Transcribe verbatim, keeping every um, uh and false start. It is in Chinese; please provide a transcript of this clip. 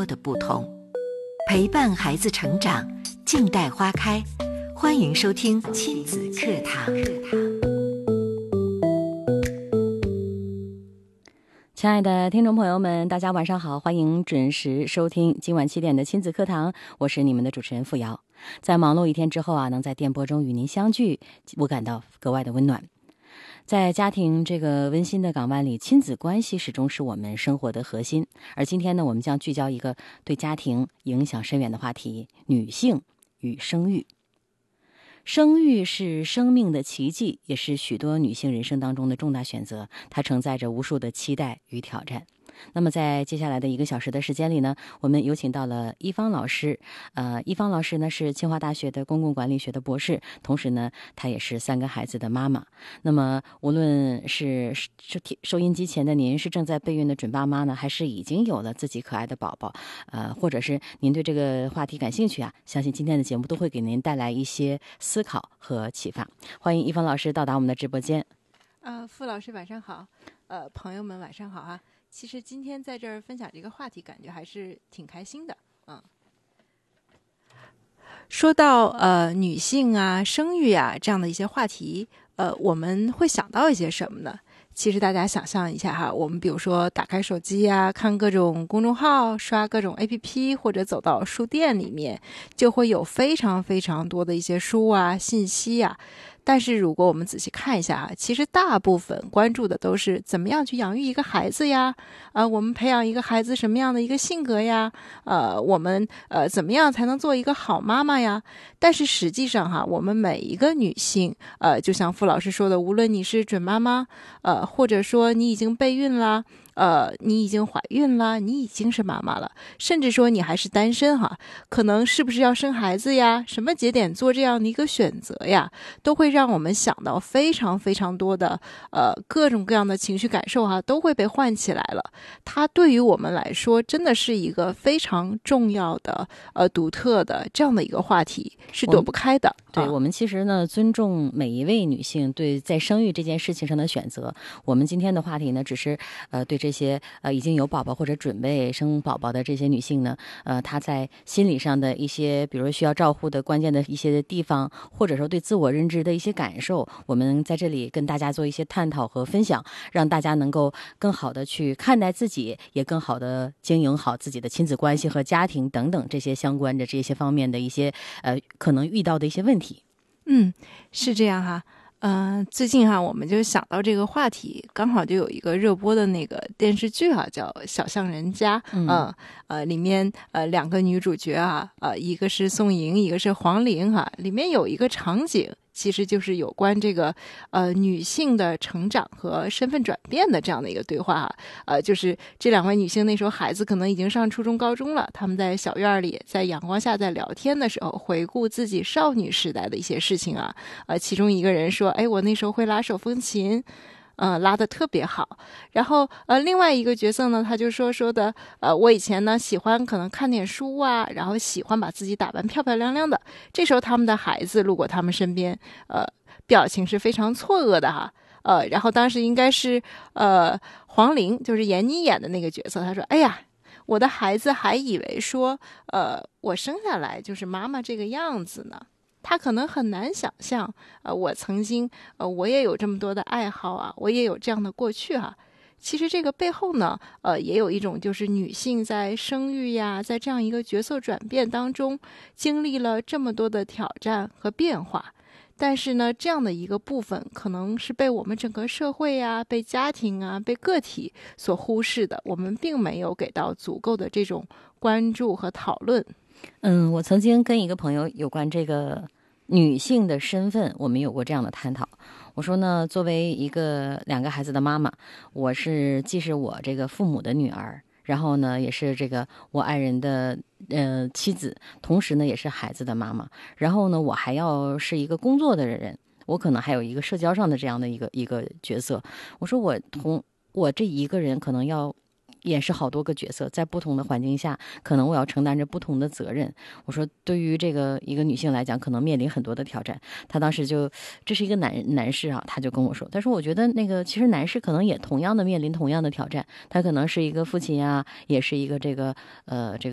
多的不同。陪伴孩子成长，静待花开。欢迎收听亲子课堂。 亲爱的听众朋友们，大家晚上好，欢迎准时收听今晚七点的亲子课堂，我是你们的主持人付瑶。在忙碌一天之后啊，能在电波中与您相聚，我感到格外的温暖。在家庭这个温馨的港湾里，亲子关系始终是我们生活的核心。而今天呢，我们将聚焦一个对家庭影响深远的话题：女性与生育。生育是生命的奇迹，也是许多女性人生当中的重大选择，它承载着无数的期待与挑战。那么在接下来的一个小时的时间里呢，我们有请到了一芳老师。呃，一芳老师呢是清华大学的公共管理学的博士，同时呢，她也是三个孩子的妈妈。那么，无论是收收音机前的您是正在备孕的准爸妈呢，还是已经有了自己可爱的宝宝，呃，或者是您对这个话题感兴趣啊，相信今天的节目都会给您带来一些思考和启发。欢迎一芳老师到达我们的直播间。 呃，傅老师晚上好，呃，朋友们晚上好啊。其实今天在这儿分享这个话题，感觉还是挺开心的。嗯，说到呃女性啊、生育啊这样的一些话题，呃，我们会想到一些什么呢？其实大家想象一下哈，我们比如说打开手机啊，看各种公众号，刷各种 A P P， 或者走到书店里面，就会有非常非常多的一些书啊、信息啊。但是如果我们仔细看一下哈，其实大部分关注的都是怎么样去养育一个孩子呀，呃，我们培养一个孩子什么样的一个性格呀，呃，我们呃怎么样才能做一个好妈妈呀？但是实际上哈，我们每一个女性，呃，就像傅老师说的，无论你是准妈妈，呃，或者说你已经备孕啦。呃，你已经怀孕了，你已经是妈妈了，甚至说你还是单身哈，可能是不是要生孩子呀？什么节点做这样的一个选择呀，都会让我们想到非常非常多的呃各种各样的情绪感受哈，都会被唤起来了。它对于我们来说，真的是一个非常重要的呃独特的这样的一个话题，是躲不开的。 对、啊、我们其实呢，尊重每一位女性对在生育这件事情上的选择。我们今天的话题呢，只是呃对这些呃已经有宝宝或者准备生宝宝的这些女性呢，呃，她在心理上的一些，比如需要照护的关键的一些地方，或者说对自我认知的一些感受，我们在这里跟大家做一些探讨和分享，让大家能够更好的去看待自己，也更好的经营好自己的亲子关系和家庭等等这些相关的这些方面的一些呃可能遇到的一些问题。 嗯，是这样哈。呃，最近哈，我们就想到这个话题，刚好就有一个热播的那个电视剧哈，叫《小巷人家》。嗯，呃，呃里面呃两个女主角啊，呃，一个是宋莹，一个是黄龄哈。里面有一个场景，其实就是有关这个呃女性的成长和身份转变的这样的一个对话哈。呃，就是这两位女性那时候孩子可能已经上初中、高中了，她们在小院里，在阳光下在聊天的时候，回顾自己少女时代的一些事情啊。呃，其中一个人说：“哎，我那时候会拉手风琴。”呃，拉得特别好。然后呃，另外一个角色呢，他就说说的，呃，我以前呢喜欢可能看点书啊，然后喜欢把自己打扮漂漂亮亮的。这时候他们的孩子路过他们身边，呃，表情是非常错愕的哈。呃，然后当时应该是呃黄龄，就是闫妮演的那个角色，他说：“哎呀，我的孩子还以为说，呃，我生下来就是妈妈这个样子呢。”他可能很难想象，呃，我曾经，呃，我也有这么多的爱好啊，我也有这样的过去哈、啊。其实这个背后呢，呃，也有一种就是女性在生育呀，在这样一个角色转变当中，经历了这么多的挑战和变化。但是呢，这样的一个部分可能是被我们整个社会啊、被家庭啊、被个体所忽视的，我们并没有给到足够的这种关注和讨论。 嗯，我曾经跟一个朋友有关这个女性的身份，我们有过这样的探讨。我说呢，作为一个两个孩子的妈妈，我是既是我这个父母的女儿，然后呢，也是这个我爱人的呃妻子，同时呢，也是孩子的妈妈。然后呢，我还要是一个工作的人，我可能还有一个社交上的这样的一个一个角色。我说我同我这一个人可能要演示好多个角色，在不同的环境下，可能我要承担着不同的责任。我说，对于这个一个女性来讲，可能面临很多的挑战。她当时就，这是一个男男士啊，他就跟我说，他说，我觉得那个其实男士可能也同样的面临同样的挑战，他可能是一个父亲啊，也是一个这个呃这个。